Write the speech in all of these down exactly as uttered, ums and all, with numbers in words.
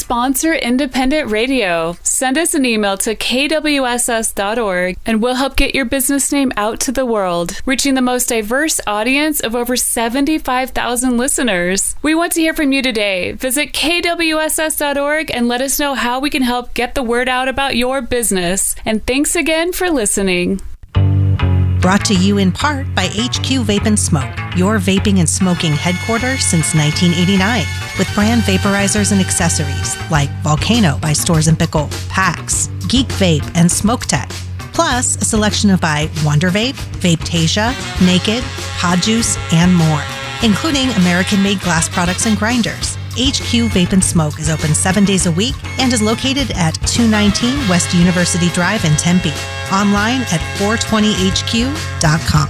sponsor independent radio. Send us an email to k w s s dot org and we'll help get your business name out to the world, reaching the most diverse audience of over seventy-five thousand listeners. We want to hear from you today. Visit k w s s dot org and let us know how we can help get the word out about your business. And thanks again for listening. Brought to you in part by H Q Vape and Smoke, your vaping and smoking headquarters since nineteen eighty-nine, with brand vaporizers and accessories like Volcano by Stores and Pickle, PAX, Geek Vape, and Smoke Tech. Plus, a selection of by Wonder Vape, Vapetasia, Naked, Pod Juice, and more, including American-made glass products and grinders. H Q Vape and Smoke is open seven days a week and is located at two nineteen West University Drive in Tempe. Online at four twenty h q dot com.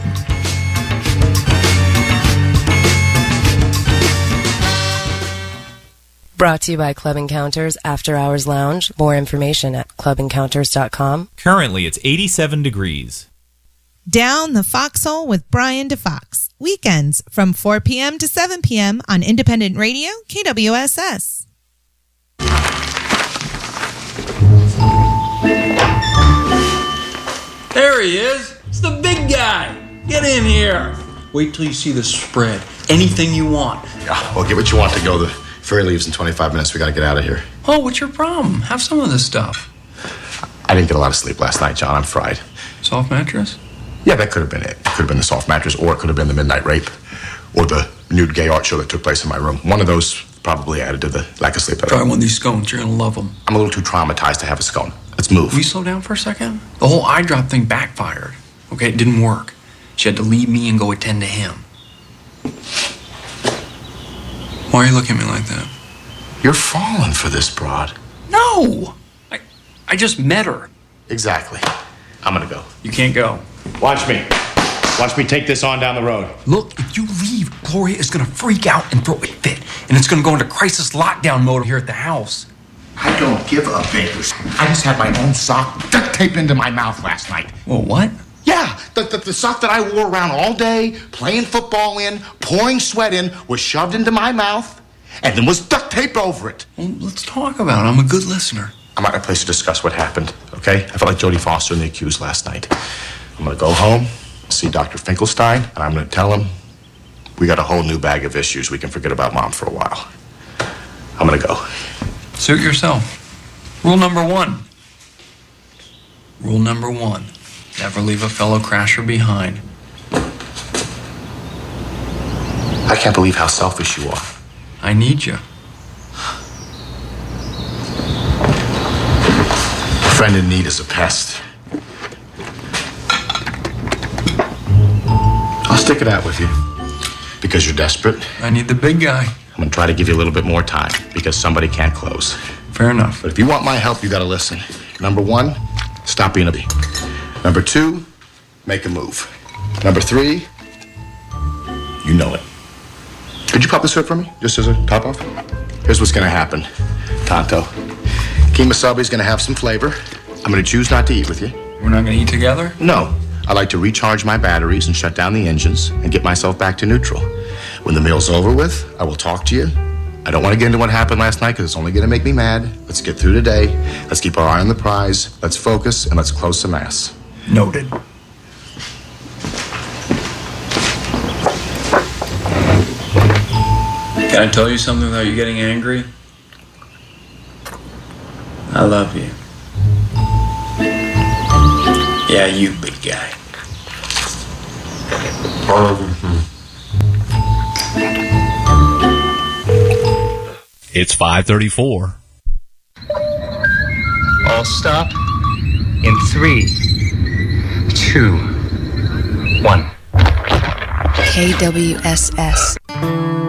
Brought to you by Club Encounters After Hours Lounge. More information at club encounters dot com. Currently, it's eighty-seven degrees. Down the Foxhole with Brian DeFox. Weekends from four p.m. to seven p.m. on Independent Radio, K W S S. There he is. It's the big guy. Get in here. Wait till you see the spread. Anything you want. Yeah, well, get what you want to go. The ferry leaves in twenty-five minutes. We got to get out of here. Oh, what's your problem? Have some of this stuff. I didn't get a lot of sleep last night, John. I'm fried. Soft mattress? Yeah, that could have been it. It could have been the soft mattress, or it could have been the midnight rape, or the nude gay art show that took place in my room. One of those probably added to the lack of sleep. Try one of these scones. You're going to love them. I'm a little too traumatized to have a scone. Let's move. Will you slow down for a second? The whole eye drop thing backfired. Okay, it didn't work. She had to leave me and go attend to him. Why are you looking at me like that? You're falling for this broad. No! I, I just met her. Exactly. I'm gonna go. You can't go. Watch me. Watch me take this on down the road. Look, if you leave, Gloria is gonna freak out and throw a fit. And it's gonna go into crisis lockdown mode here at the house. I don't give a Bakers. I just had my own sock duct taped into my mouth last night. Well, what? Yeah, the, the, the sock that I wore around all day, playing football in, pouring sweat in, was shoved into my mouth, and then was duct taped over it. Well, let's talk about it. I'm a good listener. I'm not in a place to discuss what happened, okay? I felt like Jodie Foster and the accused last night. I'm gonna go home, see Doctor Finkelstein, and I'm gonna tell him we got a whole new bag of issues. We can forget about Mom for a while. I'm gonna go. Suit yourself. Rule number one. Rule number one. Never leave a fellow crasher behind. I can't believe how selfish you are. I need you. A friend in need is a pest. I'll stick it out with you. Because you're desperate. I need the big guy. I'm gonna try to give you a little bit more time because somebody can't close. Fair enough. But if you want my help, you gotta listen. Number one, stop being a bee. Number two, make a move. Number three, you know it. Could you pop this hood for me, just as a top off? Here's what's gonna happen, Tonto. Kemosabe's gonna have some flavor. I'm gonna choose not to eat with you. We're not gonna eat together? No. I like to recharge my batteries and shut down the engines and get myself back to neutral. When the meal's over with, I will talk to you. I don't want to get into what happened last night because it's only going to make me mad. Let's get through today. Let's keep our eye on the prize. Let's focus and let's close some ass. Noted. Can I tell you something without you getting angry? I love you. Yeah, you big guy. It's five thirty-four. All stop in three, two, one. K W S S.